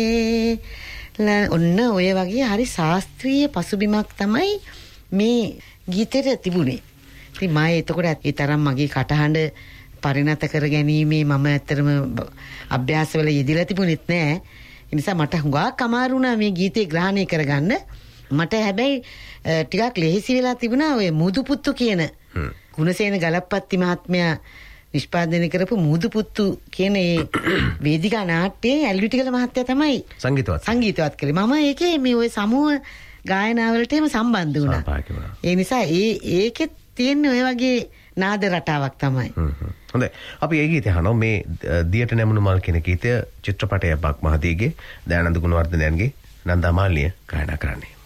ඔන්න ඔය වගේ හරි ශාස්ත්‍රීය පසුබිමක් තමයි මේ ගීතේට තිබුණේ. ඉතින් මම එතකොට ඒ තරම් මගේ කටහඬ පරිණත කර ගැනීමේ මම ඇත්තටම අභ්‍යාසවල යෙදিলা තිබුණෙත් නෑ. ඒ නිසා මට හුඟක් අමාරු වුණා මේ ගීතේ ග්‍රහණය කරගන්න. මට හැබැයි ටිකක් ලෙහෙසි වෙලා තිබුණා ඔය මුදුපුත්තු කියන ගුණසේන ගලප්පත්ති මහත්මයා නිෂ්පාදනය කරපු මුදුපුත්තු කියන ඒ වේදිකා නාට්‍යයේ ඇල්විටිගල මහත්තයා තමයි සංගීතවත් කළේ. මම ඒකේ මේ ඔය සමූහ ගායනාවලට එහෙම සම්බන්ධ වුණා. ඒ නිසා ඒකෙත් තියෙන ඔය වගේ නාද රටාවක් තමයි. හොඳයි. අපි ඒ ගීතය අහනවා මේ දියට නැමුණු මල් කියන ගීතය චිත්‍රපටය බක් මහදීගේ දයානන්ද ගුණවර්ධනයන්ගේ නන්දා මාලිනිය ගායනා කරන්නේ.